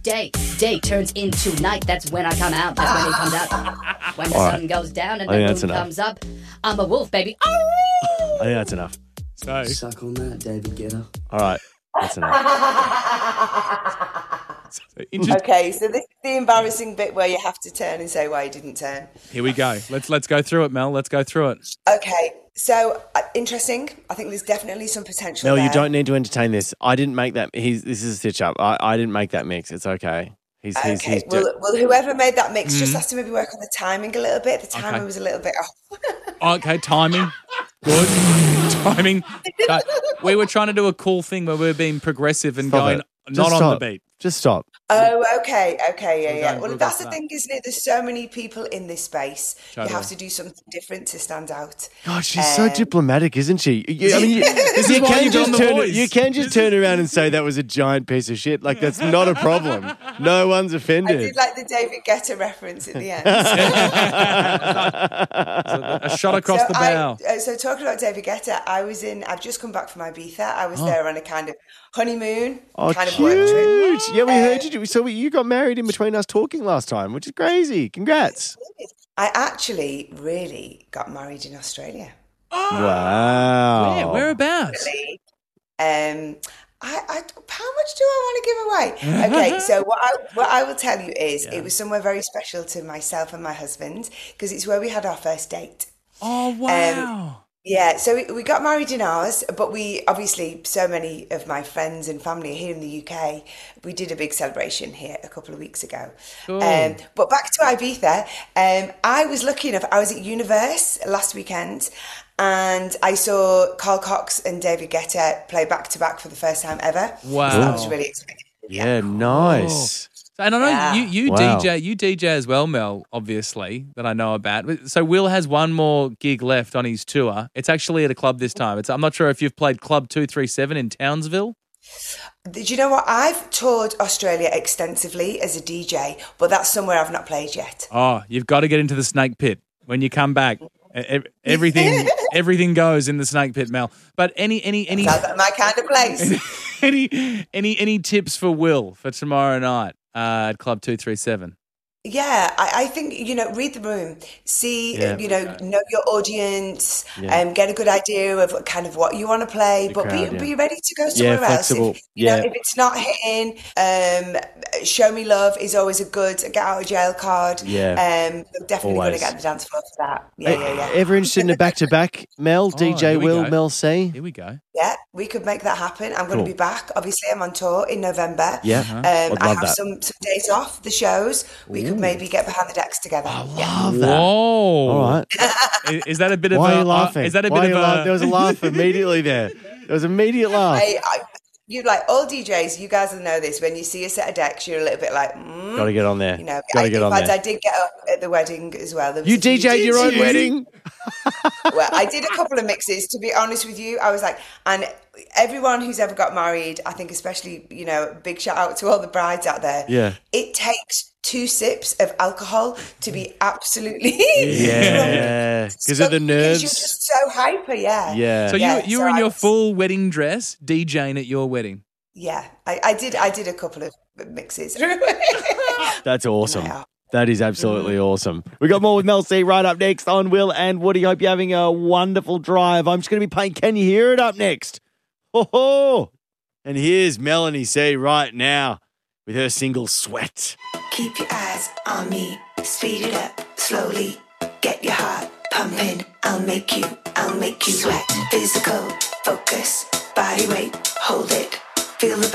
day. Day turns into night. That's when I come out. That's when he comes out. When the sun goes down and the moon comes up. I'm a wolf, baby. I think that's enough. So, Suck on that, David Guetta. All right. That's enough. Okay, so this is the embarrassing bit where you have to turn and say why you didn't turn. here we go. Let's go through it, Mel. Let's go through it. Okay, so interesting. I think there's definitely some potential Mel, there. you don't need to entertain this. I didn't make that. This is a stitch up. I didn't make that mix. It's okay. He's well, whoever made that mix just has to maybe work on the timing a little bit. The timing was a little bit off. Okay, timing. Good. Timing. We were trying to do a cool thing where we were being progressive and Stop going it. not Just on stop. the beat. Just stop. Oh, okay, yeah. we'll Well, go that's for the that. thing, isn't it? There's so many people in this space. Totally. You have to do something different to stand out. God, she's so diplomatic, isn't she? I mean, This is why you got on The Voice. You can just turn around and say that was a giant piece of shit. Like, that's not a problem. No one's I offended. did like the David Guetta reference at the end. A shot across the bow. So talking about David Guetta, I've just come back from Ibiza. I was there on a kind of honeymoon, Oh, kind of work trip. cute. Yeah, we heard you. So you got married in between us talking last time, which is crazy. Congrats. I actually really got married in Australia. Wow. Whereabouts? How much do I want to give away? Okay, so what I will tell you is it was somewhere very special to myself and my husband because it's where we had our first date. Oh, wow. Yeah, so we got married in ours, but we obviously, so many of my friends and family are here in the UK. We did a big celebration here a couple of weeks ago. Cool. But back to Ibiza, I was lucky enough, I was at Universe last weekend and I saw Carl Cox and David Guetta play back to back for the first time ever. Wow. So that was really exciting. Yeah, nice. And I know you Wow. DJ as well, Mel, obviously, that I know about. So Will has one more gig left on his tour. It's actually at a club this time. I'm not sure if you've played Club 237 in Townsville. Do you know what? I've toured Australia extensively as a DJ, but that's somewhere I've not played yet. Oh, you've got to get into the Snake Pit when you come back. Everything goes in the Snake Pit, Mel. But any Sounds like my kind of place. any tips for Will for tomorrow night at Club 237? Yeah, I think, read the room, see, know your audience, get a good idea of kind of what you want to play, but be ready to go somewhere flexible. else. If it's not hitting, show me love is always a good get out of jail card. Yeah. Definitely going to Always. get the dance floor for that. Yeah. Ever interested in a back-to-back, Mel? DJ here we Will, go. Mel C? Here we go. Yeah, we could make that happen. I'm going to be back. Obviously, I'm on tour in November. Yeah, I'd I love have that. some days off the shows. We could maybe get behind the decks together. Love that. Whoa! All right. Is that a bit of Why a? are you laughing? Is that a Why bit are of you laughing? a? There was a laugh immediately there. There was an immediate laugh. You like all DJs, you guys will know this. When you see a set of decks, you're a little bit like, Got to get on there. Got to get on I there. did get up at the wedding as well. There was You a few DJ'd your own DJs. wedding? Well, I did a couple of mixes, to be honest with you. I was like, and everyone who's ever got married, I think especially, big shout out to all the brides out there. Yeah. It takes 2 sips of alcohol to be absolutely Yeah. Because of the Because nerves. you're just so hyper, yeah. Yeah. So you were in I your was- full wedding dress, DJing at your wedding. Yeah, I did a couple of mixes. That's awesome. Yeah. That is absolutely awesome. We got more with Mel C right up next on Will and Woody. Hope you're having a wonderful drive. I'm just going to be playing Can You Hear It up next. Ho ho! And here's Melanie C right now with her single Sweat. Keep your eyes on me, speed it up slowly, get your heart pumping, I'll make you sweat. Physical focus, body weight